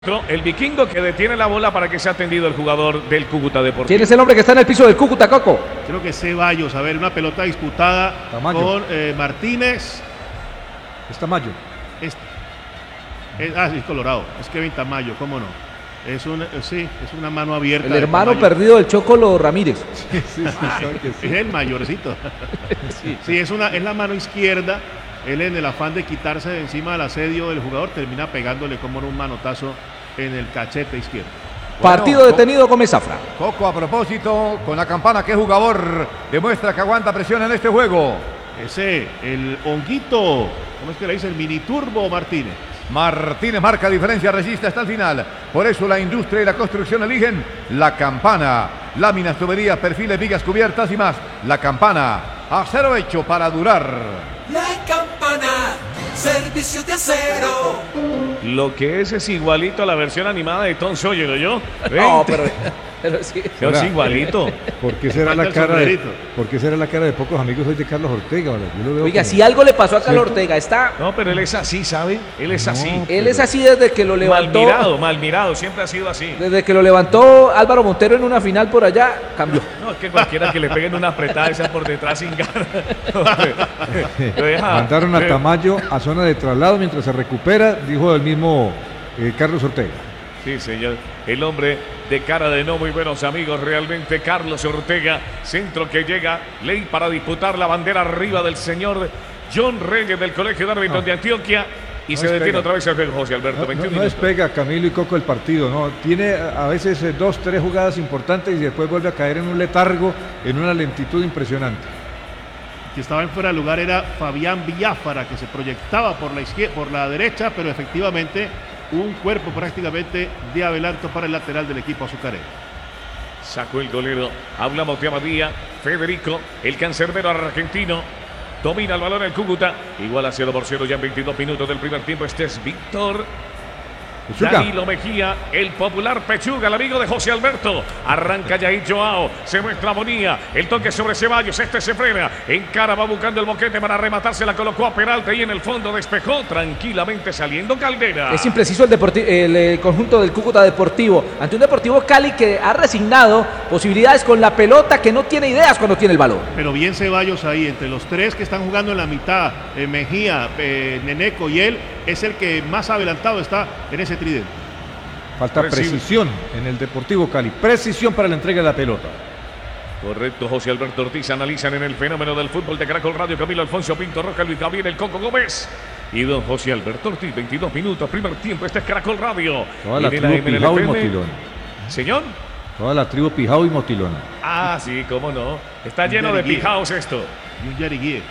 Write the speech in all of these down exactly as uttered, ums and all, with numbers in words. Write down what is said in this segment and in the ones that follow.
El vikingo que detiene la bola para que sea atendido el jugador del Cúcuta Deportivo. ¿Quién es el hombre que está en el piso del Cúcuta, Coco? Creo que Ceballos. A ver, una pelota disputada Tamayo. con eh, Martínez. Es Tamayo. Es, es, ah, sí, es Colorado. Es Kevin Tamayo, ¿cómo no? Es un, sí, es una mano abierta. El hermano perdido del Chocolo Ramírez. Sí, sí, sí, sí. Es el mayorcito. Sí, sí, es, una, es la mano izquierda. Él, en el afán de quitarse de encima del asedio del jugador, termina pegándole como un manotazo en el cachete izquierdo. Bueno, partido detenido con Zafra. Coco, a propósito, con la campana, ¿qué jugador demuestra que aguanta presión en este juego? Ese, el honguito, ¿cómo es que le dice? El mini turbo Martínez. Martínez marca diferencia, resiste hasta el final. Por eso la industria y la construcción eligen la campana. Láminas, tuberías, perfiles, vigas cubiertas y más. La campana, acero hecho para durar. La campana, servicios de acero. Lo que es es igualito a la versión animada de Tom Sawyer, ¿yo? No, pero, pero sí. Pero es igualito. ¿Por qué será la cara de, ¿por qué será la cara de pocos amigos hoy de Carlos Ortega? Yo lo veo Oiga, como... si algo le pasó a Carlos Ortega, está... No, pero él es así, ¿sabe? Él es así. No, él es así desde que lo levantó... Mal mirado, mal mirado, siempre ha sido así. Desde que lo levantó Álvaro Montero en una final por allá, cambió. No, es que cualquiera que le peguen una apretada esa por detrás sin ganas. Mandaron a Tamayo a zona de traslado mientras se recupera, dijo el mismo eh, Carlos Ortega. Sí, señor. El hombre de cara de no muy buenos amigos, realmente Carlos Ortega. Centro que llega, ley para disputar la bandera arriba del señor John Reyes del Colegio de Árbitros no. de Antioquia. Y no se detiene otra vez el juego, José Alberto. No, no, no despega Camilo y Coco el partido, ¿no? Tiene a veces eh, dos, tres jugadas importantes y después vuelve a caer en un letargo, en una lentitud impresionante. Que estaba en fuera de lugar era Fabián Villafara, que se proyectaba por la izquierda, por la derecha, pero efectivamente un cuerpo prácticamente de adelanto para el lateral del equipo azucarero. Sacó el golero, hablamos de Abadía, Federico, el cancerbero argentino, domina el balón el Cúcuta, igual a cero por cero ya en veintidós minutos del primer tiempo. Este es Víctor Danilo Mejía, el popular Pechuga, el amigo de José Alberto. Arranca Yair Joao, se muestra Bonilla, el toque sobre Ceballos, este se frena, encara, va buscando el boquete para rematar, se la colocó a Peralta y en el fondo despejó tranquilamente saliendo Caldera. Es impreciso el, el, el conjunto del Cúcuta Deportivo, ante un Deportivo Cali que ha resignado posibilidades con la pelota, que no tiene ideas cuando tiene el balón. Pero bien Ceballos ahí, entre los tres que están jugando en la mitad, eh, Mejía, eh, Neneco y él, es el que más adelantado está en ese tridente. Falta precisión en el Deportivo Cali, precisión para la entrega de la pelota. Correcto, José Alberto Ortiz. Analizan en el fenómeno del fútbol de Caracol Radio Camilo Alfonso Pinto Roca, Luis Gabriel El Coco Gómez y don José Alberto Ortiz. veintidós minutos, primer tiempo. Este es Caracol Radio. Toda la tribu Pijao y Motilón. Señor. Toda la tribu Pijao y Motilón. Ah, sí, cómo no. Está lleno de pijaos esto. Y un yariguíes.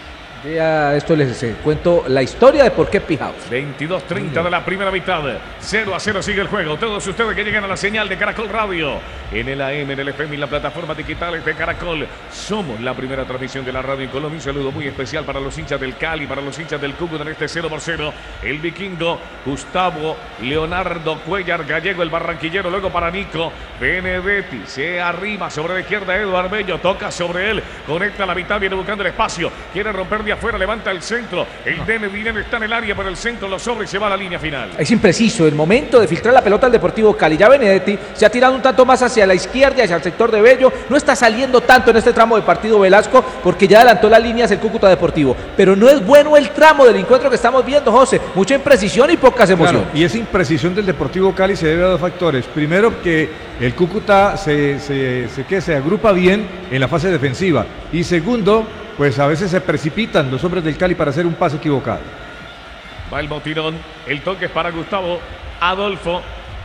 Ya esto les eh, cuento la historia de por qué Pijaos. veintidós treinta de la primera mitad. cero a cero sigue el juego. Todos ustedes que llegan a la señal de Caracol Radio. En el A M, en el F M y la plataforma digitales de Caracol. Somos la primera transmisión de la radio en Colombia. Un saludo muy especial para los hinchas del Cali, para los hinchas del Cúcuta en este cero por cero. El vikingo Gustavo Leonardo Cuellar Gallego, el barranquillero. Luego para Nico Benedetti. Se arriba sobre la izquierda Eduardo Bello. Toca sobre él. Conecta a la mitad. Viene buscando el espacio. Quiere romper de afuera, levanta el centro, el Dene Dinero está en el área, pero el centro lo sobra y se va a la línea final. Es impreciso el momento de filtrar la pelota al Deportivo Cali. Ya Benedetti se ha tirado un tanto más hacia la izquierda, hacia el sector de Bello, no está saliendo tanto en este tramo de partido Velasco, porque ya adelantó las líneas el Cúcuta Deportivo, pero no es bueno el tramo del encuentro que estamos viendo, José, mucha imprecisión y pocas emociones. Claro, y esa imprecisión del Deportivo Cali se debe a dos factores. Primero, que el Cúcuta se, se, se, que se agrupa bien en la fase defensiva, y segundo, pues a veces se precipitan los hombres del Cali para hacer un pase equivocado. Va el botirón, el toque es para Gustavo Adolfo,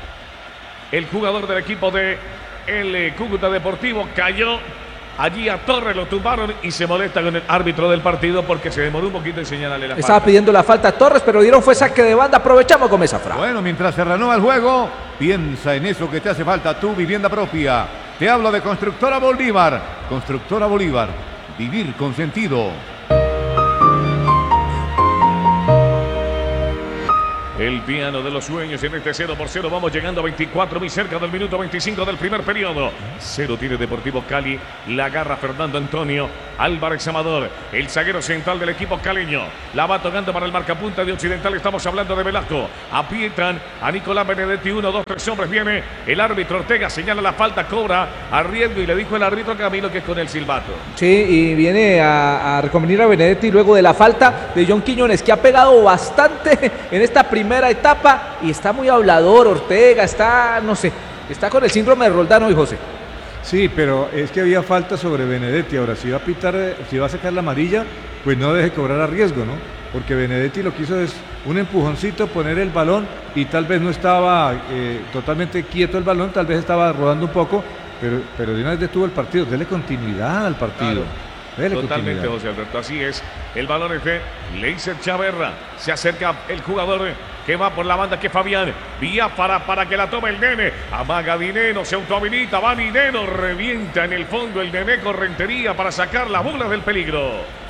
el jugador del equipo de el Cúcuta Deportivo. Cayó allí a Torres, lo tumbaron y se molesta con el árbitro del partido porque se demoró un poquito en señalarle la falta. Estaba pidiendo la falta a Torres, pero dieron fue saque de banda. Aprovechamos con esa frase. Bueno, mientras se renueva el juego, piensa en eso que te hace falta, tu vivienda propia. Te hablo de Constructora Bolívar. Constructora Bolívar. Vivir con sentido. el piano de los sueños en este cero por cero. Vamos llegando a veinticuatro, muy cerca del minuto veinticinco del primer periodo. Cero tiene Deportivo Cali. La agarra Fernando Antonio Álvarez Amador, el zaguero central del equipo caleño. La va tocando para el marcapunta de Occidental. Estamos hablando de Velasco. Aprietan a Nicolás Benedetti. Uno, dos, tres hombres. Viene el árbitro Ortega. Señala la falta, cobra a riesgo y le dijo el árbitro Camilo que es con el silbato. Sí, y viene a, a reconvenir a Benedetti luego de la falta de John Quiñones, que ha pegado bastante en esta primera etapa y está muy hablador. Ortega está, no sé, está con el síndrome de Roldán hoy, José. Sí, pero es que había falta sobre Benedetti. Ahora, si va a pitar, si va a sacar la amarilla, pues no deje cobrar a riesgo, ¿no? Porque Benedetti lo que hizo es un empujoncito, poner el balón y tal vez no estaba eh, totalmente quieto el balón, tal vez estaba rodando un poco, pero, pero de una vez detuvo el partido. Dele continuidad al partido. Claro. Totalmente, José Alberto, así es. El balón es de Leiser Chaverra. Se acerca el jugador que va por la banda, que es Fabián. Vía para, para que la tome el nene. Amaga Dineno, se autohabilita. Va Dineno, revienta en el fondo el nene Correntería para sacar la bola del peligro.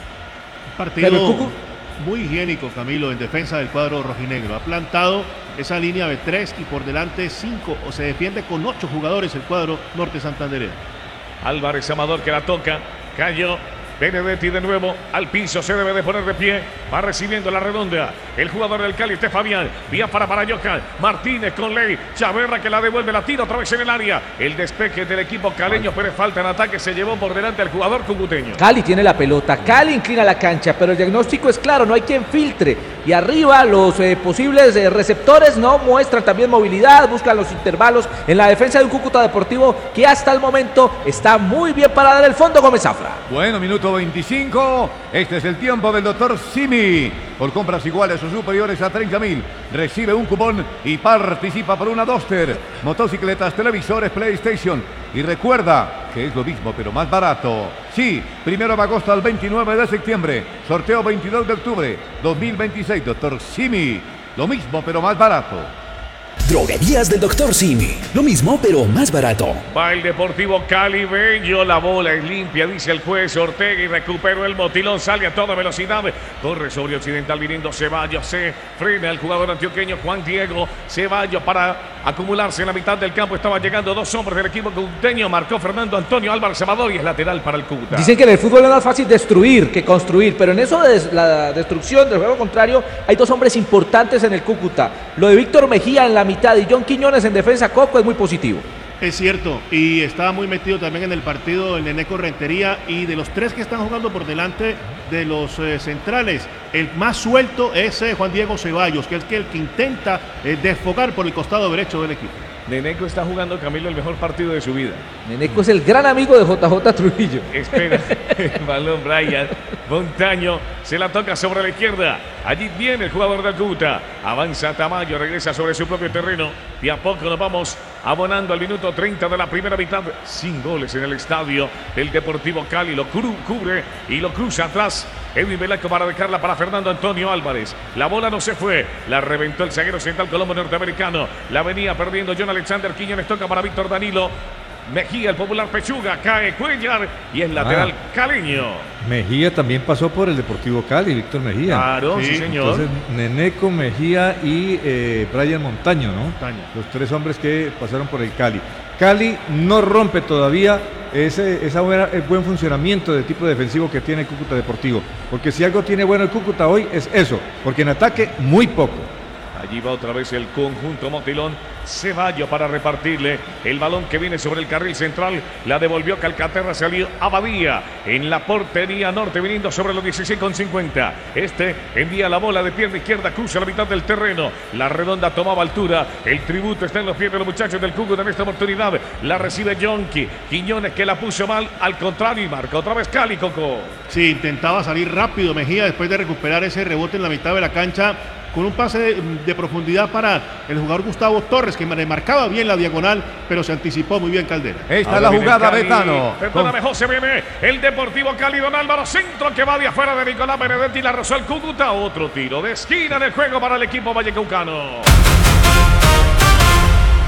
Partido muy higiénico, Camilo, en defensa del cuadro rojinegro. Ha plantado esa línea de tres y por delante cinco, o se defiende con ocho jugadores el cuadro norte santandereano. Álvarez Amador que la toca. Cayó Benedetti de nuevo al piso, se debe de poner de pie, va recibiendo la redonda el jugador del Cali, este Fabián, vía para para Johan Martínez con Ley, Chaverra que la devuelve, la tira otra vez en el área, el despeje del equipo caleño, pero falta en ataque, se llevó por delante al jugador cucuteño. Cali tiene la pelota, Cali inclina la cancha, pero el diagnóstico es claro, no hay quien filtre, y arriba los eh, posibles eh, receptores no muestran también movilidad, buscan los intervalos en la defensa de un Cúcuta Deportivo que hasta el momento está muy bien parada en el fondo. Gómez Zafra. Bueno, minuto veinticinco, este es el tiempo del doctor Simi. Por compras iguales o superiores a treinta mil, recibe un cupón y participa por una Duster, motocicletas, televisores, PlayStation. Y recuerda que es lo mismo pero más barato. Sí, primero de agosto al veintinueve de septiembre, sorteo veintidós de octubre dos mil veintiséis, doctor Simi. Lo mismo pero más barato. Droguerías del doctor Simi. Lo mismo, pero más barato. Va el Deportivo Cali, bello, la bola es limpia, dice el juez Ortega, y recuperó el motilón, sale a toda velocidad, corre sobre Occidental viniendo Ceballos, se frena el jugador antioqueño Juan Diego Ceballos para acumularse en la mitad del campo. Estaba llegando dos hombres del equipo cucuteño, marcó Fernando Antonio Álvarez Amador y es lateral para el Cúcuta. Dicen que en el fútbol es más fácil destruir que construir, pero en eso de la destrucción del juego contrario hay dos hombres importantes en el Cúcuta. Lo de Víctor Mejía en la mitad y John Quiñones en defensa, Coco, es muy positivo. Es cierto, y estaba muy metido también en el partido el Nené Correntería, y de los tres que están jugando por delante de los eh, centrales, el más suelto es eh, Juan Diego Ceballos, que es el que intenta eh, desfogar por el costado derecho del equipo. Neneco está jugando, Camilo, el mejor partido de su vida. Neneco es el gran amigo de J J Trujillo. Espera el balón Brian Montaño, se la toca sobre la izquierda. Allí viene el jugador del Cúcuta. Avanza Tamayo, regresa sobre su propio terreno. Y a poco nos vamos abonando al minuto treinta de la primera mitad. Sin goles en el estadio del Deportivo Cali. Lo cubre y lo cruza atrás Edwin Velasco para dejarla para Fernando Antonio Álvarez. La bola no se fue, la reventó el zaguero central colombo norteamericano. La venía perdiendo John Alexander Quiñones, toca para Víctor Danilo Mejía, el popular Pechuga, cae Cuellar y es lateral ah, caleño. Mejía también pasó por el Deportivo Cali, Víctor Mejía. Claro, sí, sí señor. Entonces, Neneco, Mejía y eh, Brian Montaño, ¿no? Montaño. Los tres hombres que pasaron por el Cali. Cali no rompe todavía ese esa buena, el buen funcionamiento del tipo defensivo que tiene el Cúcuta Deportivo. Porque si algo tiene bueno el Cúcuta hoy es eso, porque en ataque muy poco. Allí va otra vez el conjunto Motilón. Ceballos para repartirle el balón que viene sobre el carril central. La devolvió Calcaterra, salió Abadía en la portería norte, viniendo sobre los dieciséis con cincuenta. Este envía la bola de pierna izquierda, cruza la mitad del terreno. La redonda tomaba altura. El tributo está en los pies de los muchachos del Cúcuta en esta oportunidad. La recibe Yonki. Quiñones que la puso mal, al contrario, y marca otra vez Cali, Coco. Sí, intentaba salir rápido Mejía después de recuperar ese rebote en la mitad de la cancha, con un pase de, de profundidad para el jugador Gustavo Torres, que marcaba bien la diagonal, pero se anticipó muy bien Caldera. Esta es la jugada, Betano. Perdóname, José, viene el Deportivo Cali, Don Álvaro, centro que va de afuera de Nicolás Benedetti, la rozó el Cúcuta, otro tiro de esquina en el juego para el equipo vallecaucano. Le viene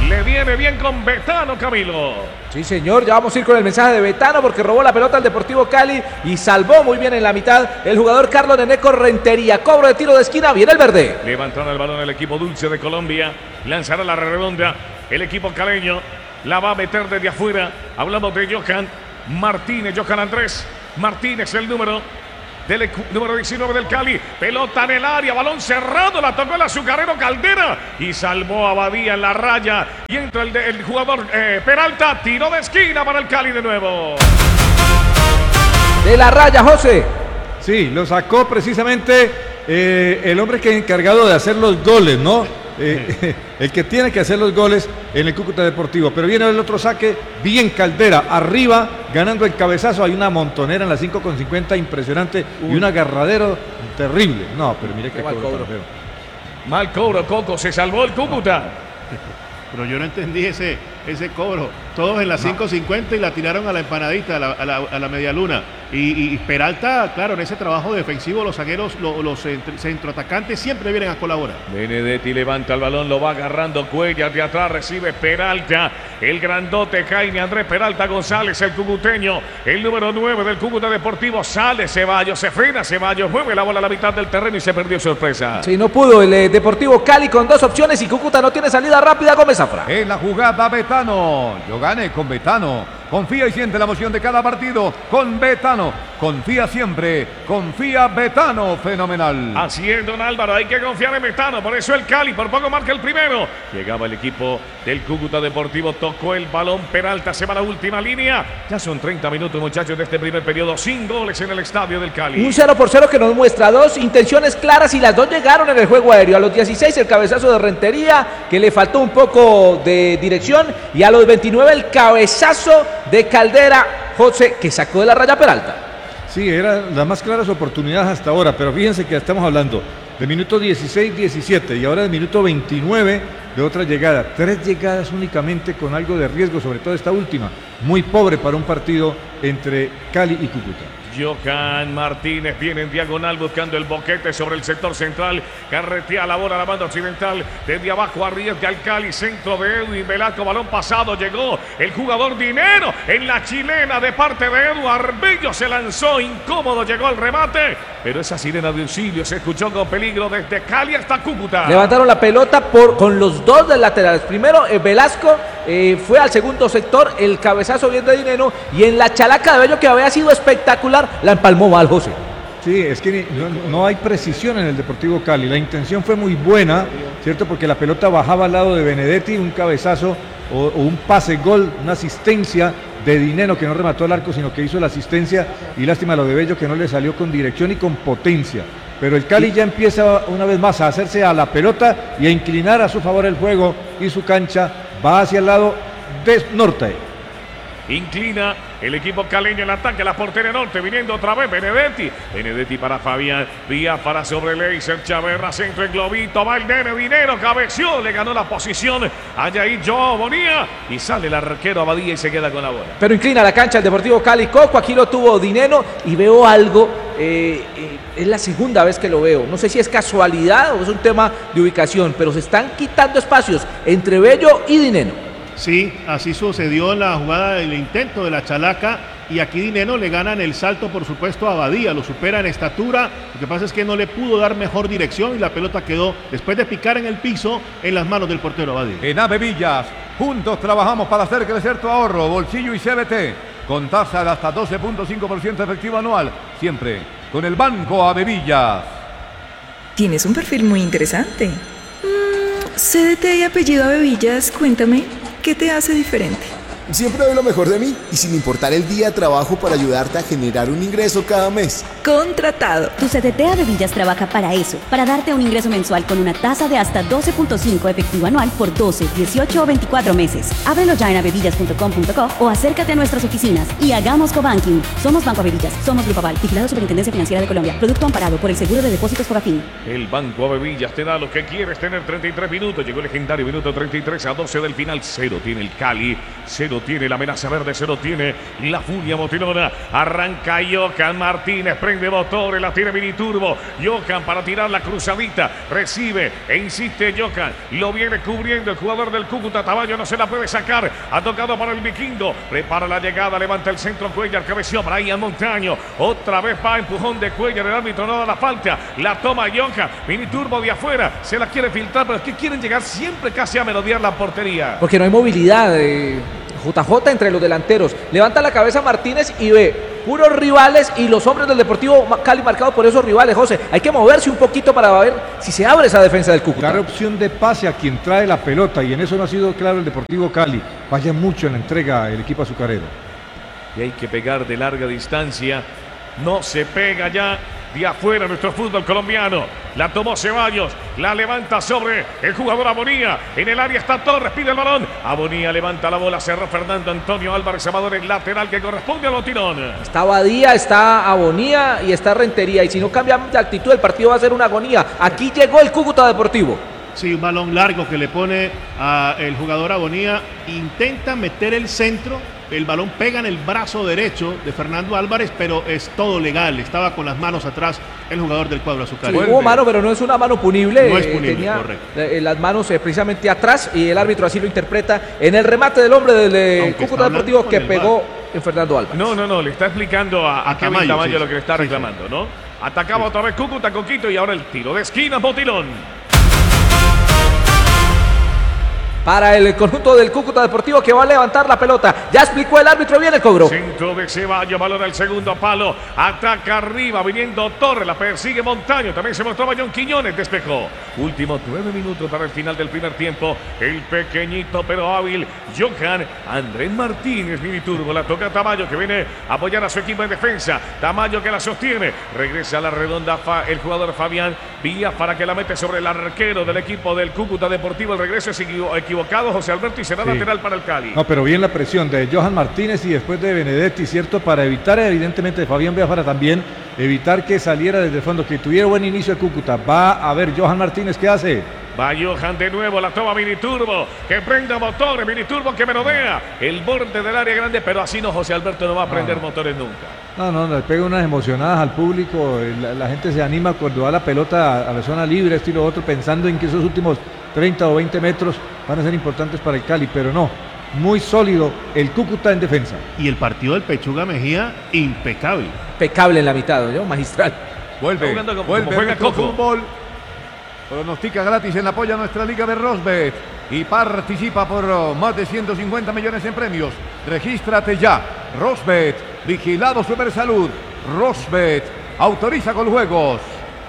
viene bien con Betano, Camilo. Sí, señor, ya vamos a ir con el mensaje de Betano porque robó la pelota al Deportivo Cali y salvó muy bien en la mitad el jugador Carlos Neneco Rentería. Cobro de tiro de esquina, viene el verde. Levantará el balón el equipo dulce de Colombia. Lanzará la redonda el equipo caleño. La va a meter desde afuera. Hablamos de Johan Martínez, Johan Andrés Martínez, el número del número diecinueve del Cali. Pelota en el área, balón cerrado, la tocó el azucarero Caldera y salvó a Badía en la raya. Y entra el, de, el jugador eh, Peralta, tiro de esquina para el Cali de nuevo. De la raya, José. Sí, lo sacó precisamente eh, el hombre que es encargado de hacer los goles, ¿no? Eh, el que tiene que hacer los goles en el Cúcuta Deportivo. Pero viene el otro saque, bien Caldera, arriba, ganando el cabezazo. Hay una montonera en la cinco con cincuenta impresionante. Uy. Y un agarradero terrible. No, pero mire qué, qué mal cobro. cobro. Mal cobro, Coco, se salvó el Cúcuta. Pero yo no entendí ese, ese cobro. Todos en la cinco cincuenta y la tiraron a la empanadita, a la, a la, a la media luna. Y, y Peralta, claro, en ese trabajo defensivo, los zagueros, los, los centroatacantes siempre vienen a colaborar. Benedetti levanta el balón, lo va agarrando Cuellar de atrás, recibe Peralta. El grandote Jaime Andrés Peralta González, el cucuteño, el número nueve del Cúcuta Deportivo. Sale Ceballos, se frena Ceballos, mueve la bola a la mitad del terreno y se perdió sorpresa. Sí, no pudo el eh, Deportivo Cali con dos opciones y Cúcuta no tiene salida rápida. Gómez Zafra. En la jugada Betano, yo gane con Betano. Confía y siente la emoción de cada partido con Betano. Confía siempre, confía Betano, fenomenal. Así es, don Álvaro, hay que confiar en Betano, por eso el Cali, por poco marca el primero. Llegaba el equipo del Cúcuta Deportivo, tocó el balón, Peralta se va a la última línea. Ya son treinta minutos, muchachos, de este primer periodo, sin goles en el estadio del Cali. Un cero por cero que nos muestra dos intenciones claras y las dos llegaron en el juego aéreo. A los dieciséis el cabezazo de Rentería, que le faltó un poco de dirección, y a los veintinueve el cabezazo de Caldera, José, que sacó de la raya Peralta. Sí, eran las más claras oportunidades hasta ahora, pero fíjense que estamos hablando de minuto dieciséis diecisiete y ahora de minuto veintinueve de otra llegada. Tres llegadas únicamente con algo de riesgo, sobre todo esta última. Muy pobre para un partido entre Cali y Cúcuta. Johan Martínez viene en diagonal buscando el boquete sobre el sector central. Carretea la bola a la banda occidental. Desde abajo arriesga al Cali. Centro de Edwin Velasco. Balón pasado. Llegó el jugador Dinero en la chilena de parte de Edu Arbello. Se lanzó incómodo. Llegó al remate. Pero esa sirena de auxilio se escuchó con peligro desde Cali hasta Cúcuta. Levantaron la pelota por, con los dos del laterales. Primero eh, Velasco eh, fue al segundo sector. El cabezazo bien de Dinero. Y en la chalaca de Bello, que había sido espectacular, la empalmó mal, José. Sí, es que no, no hay precisión en el Deportivo Cali. La intención fue muy buena, ¿cierto? Porque la pelota bajaba al lado de Benedetti, un cabezazo o, o un pase gol, una asistencia de Dinero que no remató al arco, sino que hizo la asistencia, y lástima lo de Bello que no le salió con dirección y con potencia. Pero el Cali ya empieza una vez más a hacerse a la pelota y a inclinar a su favor el juego, y su cancha va hacia el lado de norte. Inclina el equipo caleño en ataque, la portería norte, viniendo otra vez Benedetti. Benedetti para Fabián, vía para sobre Leiser Chaverra, centro en globito, va el nene Dinero, cabeció, le ganó la posición a Yair Joao Bonilla y sale el arquero Abadía y se queda con la bola. Pero inclina la cancha el Deportivo Cali. Coco, aquí lo tuvo Dinero y veo algo, eh, eh, es la segunda vez que lo veo. No sé si es casualidad o es un tema de ubicación, pero se están quitando espacios entre Bello y Dinero. Sí, así sucedió en la jugada del intento de la chalaca, y aquí Dinero le ganan el salto, por supuesto, a Abadía, lo supera en estatura. Lo que pasa es que no le pudo dar mejor dirección y la pelota quedó, después de picar en el piso, en las manos del portero Abadía. En Avevillas, juntos trabajamos para hacer crecer tu ahorro, bolsillo y C B T, con tasa de hasta doce punto cinco por ciento efectivo anual, siempre con el Banco Avevillas. Tienes un perfil muy interesante. Mm, C D T y apellido Avevillas, cuéntame, ¿qué te hace diferente? Siempre doy lo mejor de mí y sin importar el día trabajo para ayudarte a generar un ingreso cada mes. Contratado. Tu C D T Avevillas trabaja para eso, para darte un ingreso mensual con una tasa de hasta doce punto cinco efectivo anual por doce, dieciocho o veinticuatro meses. Ábrelo ya en avevillas punto com punto co o acércate a nuestras oficinas y hagamos cobanking. Somos Banco Avevillas, somos Grupo Aval, vigilado Superintendencia Financiera de Colombia. Producto amparado por el Seguro de Depósitos Fogafín. El Banco Avevillas te da lo que quieres tener. Treinta y tres minutos, llegó el legendario minuto treinta y tres a doce del final. Cero tiene el Cali, cero lo tiene la amenaza verde, se lo tiene la furia motilona. Arranca Johan Martínez, prende motores, la tiene Miniturbo. Johan para tirar la cruzadita, recibe e insiste Johan. Lo viene cubriendo el jugador del Cúcuta. Tamayo no se la puede sacar. Ha tocado para el vikingo. Prepara la llegada, levanta el centro Cuellar, cabeció Brian Montaño. Otra vez va empujón de Cuellar, el árbitro no da la falta. La toma Johan. Miniturbo de afuera, se la quiere filtrar, pero es que quieren llegar siempre casi a merodear la portería. Porque no hay movilidad. Eh, J J entre los delanteros. Levanta la cabeza Martínez y ve puros rivales y los hombres del Deportivo Cali marcados por esos rivales. José, hay que moverse un poquito para ver si se abre esa defensa del Cúcuta. Dar opción de pase a quien trae la pelota, y en eso no ha sido claro el Deportivo Cali. Falla mucho en la entrega el equipo azucarero. Y hay que pegar de larga distancia. No se pega ya de afuera nuestro fútbol colombiano. La tomó Ceballos, la levanta sobre el jugador Abonía. En el área está Torres, pide el balón. Abonía levanta la bola, cerró Fernando Antonio Álvarez Amador, el lateral que corresponde al Botirón. Está Badía, está Abonía y está Rentería. Y si no cambiamos de actitud, el partido va a ser una agonía. Aquí llegó el Cúcuta Deportivo. Sí, un balón largo que le pone al jugador Abonía. Intenta meter el centro. El balón pega en el brazo derecho de Fernando Álvarez, pero es todo legal. Estaba con las manos atrás el jugador del cuadro azucarero. Sí, hubo mano, pero no es una mano punible. No es punible, Tenía correcto. Las manos eh, precisamente atrás, y el árbitro así lo interpreta en el remate del hombre del eh, Cúcuta Deportivo que pegó en Fernando Álvarez. No, no, no, le está explicando a, a, a Kevin Tamayo sí, lo que le está reclamando, sí, sí. ¿no? Atacaba sí. otra vez Cúcuta con Quito, y ahora el tiro de esquina, Botilón. Para el conjunto del Cúcuta Deportivo, que va a levantar la pelota. Ya explicó el árbitro, viene el cobro. Centro de Ceballos, valora el segundo palo. Ataca arriba, viniendo Torres, la persigue Montaño. También se mostraba John Quiñones, despejó. Últimos nueve minutos para el final del primer tiempo. El pequeñito pero hábil Johan Andrés Martínez, Miniturbo. La toca Tamayo, que viene a apoyar a su equipo en defensa. Tamayo que la sostiene. Regresa a la redonda el jugador Fabián Vías para que la mete sobre el arquero del equipo del Cúcuta Deportivo. El regreso es equivocado. José Alberto, y será sí. lateral para el Cali. No, pero bien la presión de Johan Martínez y después de Benedetti, ¿cierto? Para evitar, evidentemente, de Fabián Vías, para también evitar que saliera desde el fondo, que tuviera buen inicio de Cúcuta. Va a ver Johan Martínez, ¿qué hace? Va Johan de nuevo, la toma Miniturbo, que prenda motores, Miniturbo que merodea el borde del área grande, pero así no, José Alberto no va a prender no. motores nunca. No, no, le pega unas emocionadas al público, la, la gente se anima cuando va la pelota a, a la zona libre, esto y lo otro, pensando en que esos últimos treinta o veinte metros van a ser importantes para el Cali, pero no, muy sólido el Cúcuta en defensa. Y el partido del Pechuga Mejía, impecable. Impecable en la mitad, ¿no? Magistral. Vuelve, como, vuelve como juega nuestro Coco. Fútbol. Pronostica gratis en apoyo a nuestra liga de Rosbet y participa por más de ciento cincuenta millones en premios. Regístrate ya. Rosbet, vigilado Supersalud. Rosbet, autoriza con juegos.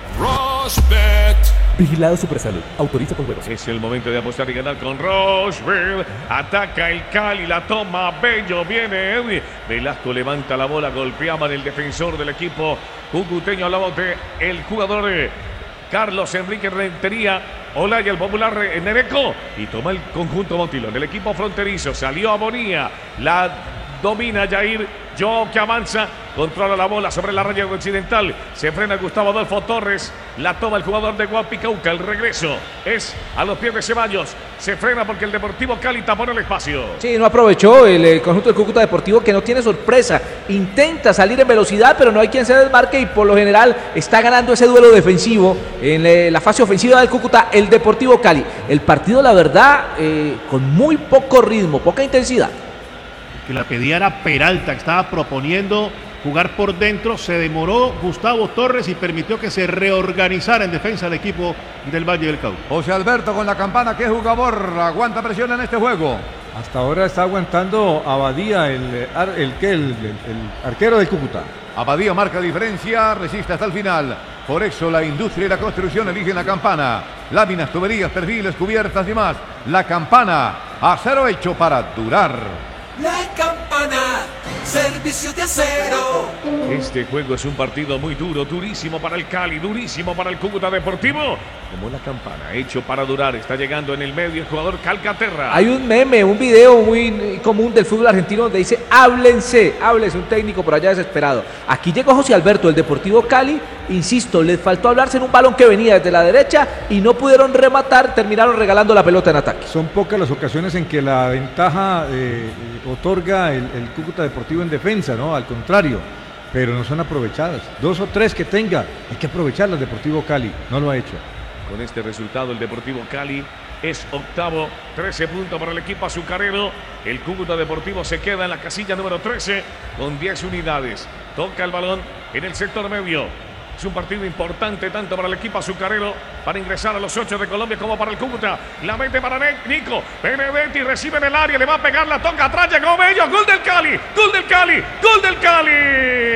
Rosbet. Vigilado Supersalud, autoriza con juegos. Es el momento de apostar y ganar con Rosbet. Ataca el Cali, la toma Bello, viene Edwin. Velasco levanta la bola, golpeaba en el defensor del equipo cucuteño a la bote. El jugador de Carlos Enrique Rentería, Olaya, el popular Nereco, y toma el conjunto Montilón. El equipo fronterizo, salió a Bonilla, la domina Jair, Joe que avanza, controla la bola sobre la raya occidental, se frena Gustavo Adolfo Torres, la toma el jugador de Guapicauca, el regreso es a los pies de Ceballos, se frena porque el Deportivo Cali tapó el espacio. Sí, no aprovechó el, el conjunto del Cúcuta Deportivo, que no tiene sorpresa, intenta salir en velocidad, pero no hay quien se desmarque, y por lo general está ganando ese duelo defensivo en eh, la fase ofensiva del Cúcuta, el Deportivo Cali. El partido, la verdad, eh, con muy poco ritmo, poca intensidad. Que la pedía era Peralta, que estaba proponiendo jugar por dentro, se demoró Gustavo Torres y permitió que se reorganizara en defensa el equipo del Valle del Cauca. José Alberto con la campana, ¿qué jugador aguanta presión en este juego? Hasta ahora está aguantando Abadía, el, el, el, el, el, el arquero del Cúcuta. Abadía marca diferencia, resiste hasta el final. Por eso la industria y la construcción eligen la campana. Láminas, tuberías, perfiles, cubiertas y más. La campana, acero hecho para durar. La campana Servicio de Acero. Este juego es un partido muy duro, durísimo para el Cali, durísimo para el Cúcuta Deportivo. Como la campana, hecho para durar, está llegando en el medio el jugador Calcaterra. Hay un meme, un video muy común del fútbol argentino donde dice háblense, háblense, un técnico por allá desesperado. Aquí llegó José Alberto, el Deportivo Cali, insisto, les faltó hablarse en un balón que venía desde la derecha y no pudieron rematar, terminaron regalando la pelota en ataque. Son pocas las ocasiones en que la ventaja eh, otorga el, el Cúcuta Deportivo en defensa, ¿no? Al contrario, pero no son aprovechadas. Dos o tres que tenga, hay que aprovecharlas. El Deportivo Cali no lo ha hecho. Con este resultado, el Deportivo Cali es octavo, trece puntos para el equipo azucarero. El Cúcuta Deportivo se queda en la casilla número trece con diez unidades. Toca el balón en el sector medio. Es un partido importante tanto para el equipo azucarero para ingresar a los ocho de Colombia como para el Cúcuta. La mete para Nico Benedetti, recibe en el área, le va a pegar, la toca atrás, llegó Bello, gol del Cali, gol del Cali, gol del Cali.